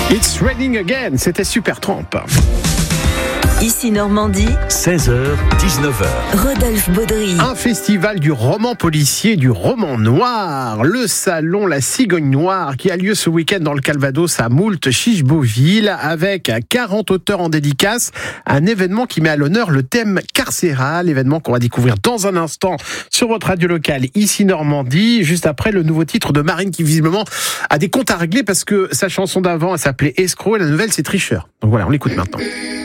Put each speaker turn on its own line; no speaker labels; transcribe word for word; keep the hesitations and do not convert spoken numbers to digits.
It's Raining Again, c'était Supertramp.
Ici Normandie,
seize heures, dix-neuf heures.
Rodolphe Baudry.
Un festival du roman policier, du roman noir, le salon La Cigogne Noire qui a lieu ce week-end dans le Calvados à Moult-Chiche-Beauville avec quarante auteurs en dédicace, un événement qui met à l'honneur le thème carcéral, événement qu'on va découvrir dans un instant sur votre radio locale Ici Normandie, juste après le nouveau titre de Marine qui visiblement a des comptes à régler parce que sa chanson d'avant elle s'appelait Escroc et la nouvelle c'est Tricheur. Donc voilà, on l'écoute maintenant.